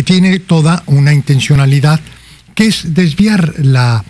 que tiene toda una intencionalidad, que es desviar la,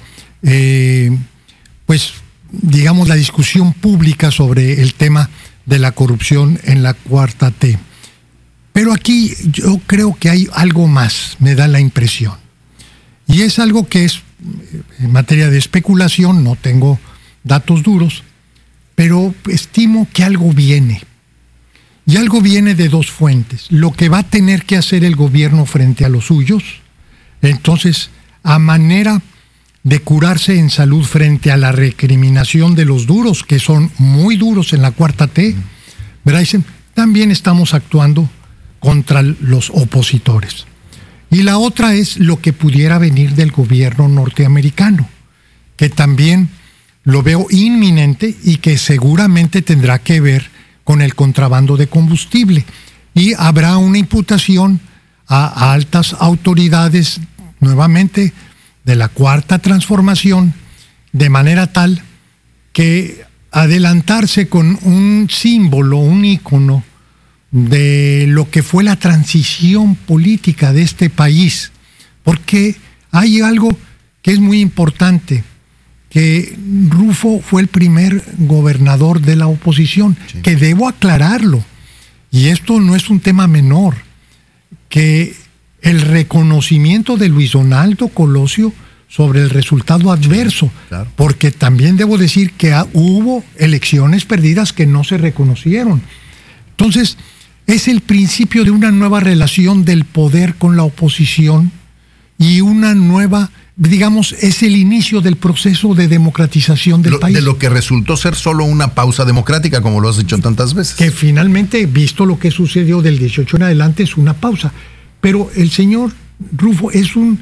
digamos, la discusión pública sobre el tema de la corrupción en la 4T. Pero aquí yo creo que hay algo más, me da la impresión. Y es algo que es en materia de especulación, no tengo datos duros, pero estimo que algo viene. Y algo viene de dos fuentes. Lo que va a tener que hacer el gobierno frente a los suyos, entonces, a manera de curarse en salud frente a la recriminación de los duros, que son muy duros en la 4T, ¿verdad? Dicen, también estamos actuando contra los opositores. Y la otra es lo que pudiera venir del gobierno norteamericano, que también lo veo inminente y que seguramente tendrá que ver con el contrabando de combustible. Y habrá una imputación a altas autoridades, nuevamente, de la Cuarta Transformación, de manera tal que adelantarse con un símbolo, un ícono de lo que fue la transición política de este país, porque hay algo que es muy importante, que Rufo fue el primer gobernador de la oposición, sí, que debo aclararlo, y esto no es un tema menor, que el reconocimiento de Luis Donaldo Colosio sobre el resultado adverso, sí, claro, porque también debo decir que hubo elecciones perdidas que no se reconocieron. Entonces, es el principio de una nueva relación del poder con la oposición y una nueva, digamos, es el inicio del proceso de democratización del país. De lo que resultó ser solo una pausa democrática, como lo has dicho tantas veces. Que finalmente, visto lo que sucedió del 18 en adelante, es una pausa. Pero el señor Rufo es un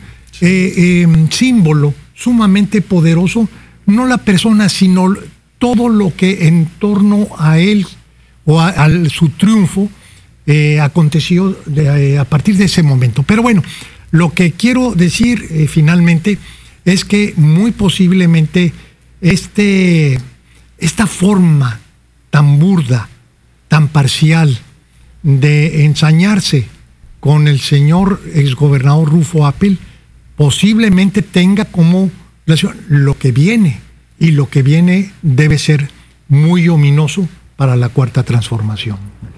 símbolo sumamente poderoso, no la persona, sino todo lo que en torno a él o a su triunfo aconteció a partir de ese momento. Pero bueno, lo que quiero decir finalmente es que muy posiblemente esta forma tan burda, tan parcial de ensañarse con el señor exgobernador Rufo Appel posiblemente tenga como relación lo que viene, y lo que viene debe ser muy ominoso para la Cuarta Transformación.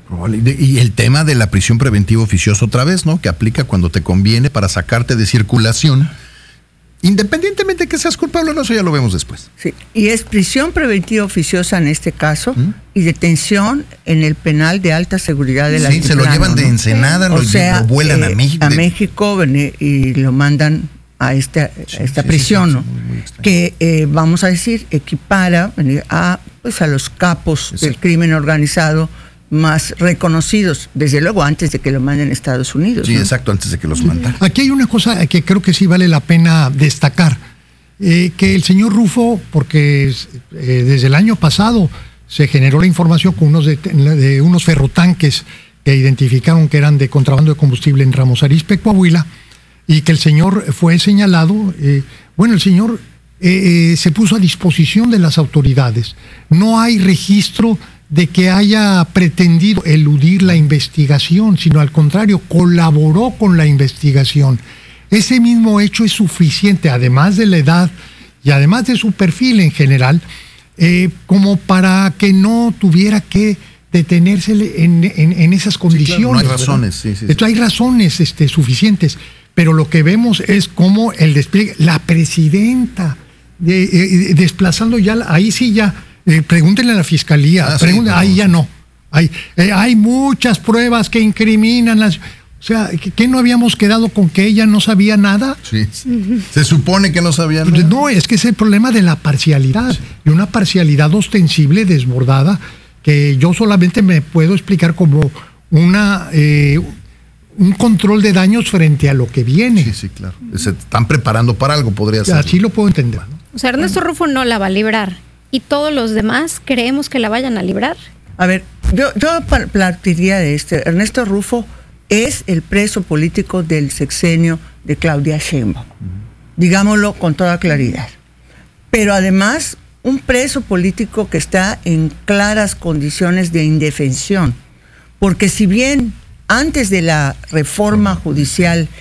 Y el tema de la prisión preventiva oficiosa otra vez, ¿no? Que aplica cuando te conviene para sacarte de circulación, independientemente de que seas culpable o no, eso ya lo vemos después. Sí, y es prisión preventiva oficiosa en este caso, y detención en el penal de alta seguridad de la Sí, se lo llevan de Ensenada, lo vuelan a México. A México y lo mandan a esta prisión, ¿no? Que vamos a decir, equipara a los capos del crimen organizado más reconocidos, desde luego antes de que lo manden a Estados Unidos. Sí, ¿no? exacto, antes de que los mandaran. Aquí hay una cosa que creo que sí vale la pena destacar, que el señor Rufo, porque desde el año pasado se generó la información con de unos ferrotanques que identificaron que eran de contrabando de combustible en Ramos Arizpe, Coahuila, y que el señor fue señalado, el señor se puso a disposición de las autoridades. No hay registro de que haya pretendido eludir la investigación, sino al contrario, colaboró con la investigación. Ese mismo hecho es suficiente, además de la edad y además de su perfil en general, como para que no tuviera que detenerse en esas condiciones. Sí, claro, no hay razones. Sí. Entonces, hay razones suficientes, pero lo que vemos es cómo el despliegue, la presidenta, desplazando ya, ahí sí ya, pregúntenle a la fiscalía, ahí ya no. Hay muchas pruebas que incriminan las... O sea, ¿qué no habíamos quedado con que ella no sabía nada? Sí. Se supone que no sabía nada. No, es que es el problema de la parcialidad, sí, y una parcialidad ostensible, desbordada, que yo solamente me puedo explicar como un control de daños frente a lo que viene. Sí, claro. Se están preparando para algo, podría ser. Así lo puedo entender, ¿no? O sea, Ernesto Rufo no la va a librar. ¿Y todos los demás creemos que la vayan a librar? A ver, yo partiría de Ernesto Rufo es el preso político del sexenio de Claudia Sheinbaum. Digámoslo con toda claridad. Pero además, un preso político que está en claras condiciones de indefensión. Porque si bien antes de la reforma judicial